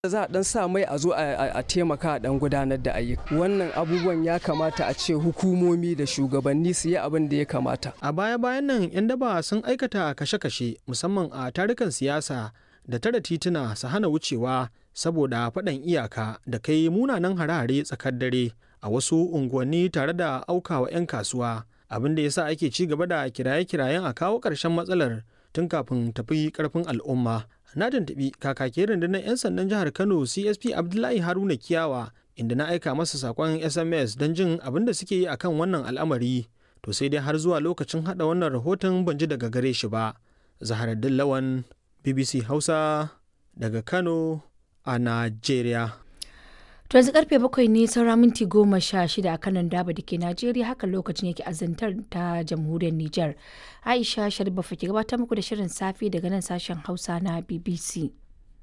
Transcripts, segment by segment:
za a dan sa mai a zo a taimaka a dan gudanar da ayyuka. Wannan abubuwan ya kamata a ce hukumomi da shugabanni su yi abin da ya kamata. A baya-bayan nan 'yan daba sun aikata kashe-kashe musamman a tarukan siyasa da tara tituna su hana wucewa saboda faɗan iyaka da kai munanan hare-hare tsakar dare a wasu unguwanni tare da aukawa 'yan kasuwa, abin da yasa ake ci gaba da kiraye-kirayen a kawo ƙarshen matsalar tun kafin tafi ƙarfin al'umma. Na tuntuɓi kakakin rundunar 'yan sandan jihar Kano CSP Abdullahi Haruna Kiyawa inda na aika masa saƙon SMS don jin abin da suke yi akan wannan al'amari. To sai dai har zuwa lokacin haɗa wannan rahoton ban ji daga gare shi ba. Zaharaddin Lawan, BBC Hausa daga Kano a Najeriya. To yanzu karfe 7 ne saura minti 16 a kanan daba da ke Najeriya, haka lokacin yake azantar ta jamhuriyar Nijar. Aisha Sharif ke gabatar muku da shirin safe daga nan sashen Hausa na BBC.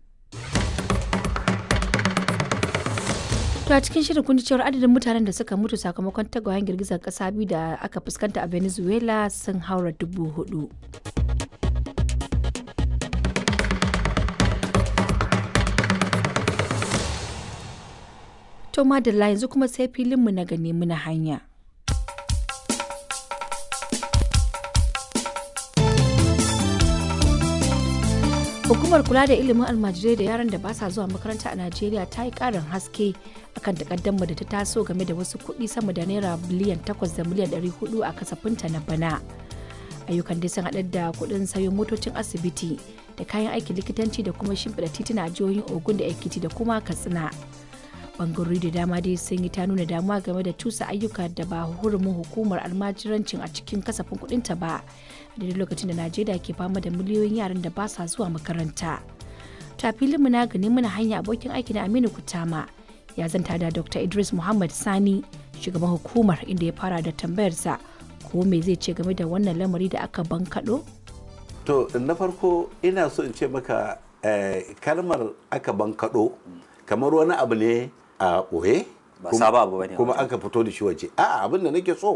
To a cikin shirin kun ji cewar adadin mutanen da suka mutu sakamakon tagwayen girgizar kasa biyu da aka fuskanta a Venezuela sun haura 4,000. To madalla yanzu kuma sai filinmu na gani muna hanya. Hukumar kula da ilimin almajirai da yaran da ba sa zuwa makaranta a Najeriya ta yi ƙarin haske akan takaddama da ta taso game da wasu kuɗi sama da naira biliyan 8 da miliyan 400 a kasafinta na bana. Ayyukan dai sun haɗar da kuɗin sayo motocin asibiti da kayan aikin likitanci da kuma shimfiɗa titina a jihohin Ogun da Ekiti da kuma Katsina. Bangarori da dama dai sun yi ta nuna damuwa game da tusa ayyuka da ba hurumin hukumar almajirancin a cikin kasafin kudinta ba a daidai lokacin da Najeriya ke fama da miliyoyin yaran da ba sa zuwa makaranta. Ta filin mu na gani muna hanya abokin aiki na Aminu Kutama ya zanta da Dr. Idris Muhammad Sani, shugaban hukumar, inda ya fara da tambayarsa ko me zai ce game da wannan lamari da aka bankaɗo? To na farko ina so in ce maka kalmar aka bankaɗo kamar wani abu ne a ɓoye ba saba abu bane kuma aka fito da shi waje. A'a, abin da nake so